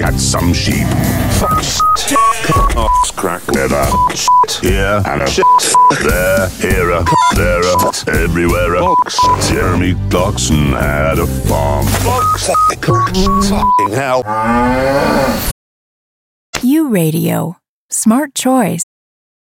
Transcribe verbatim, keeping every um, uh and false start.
had some sheep. Fuck shit. Ox crack leather. Shit here and a shit there. Here a there a everywhere a box. Jeremy Clarkson had a farm. Box. Fucking hell. U Radio. Smart choice.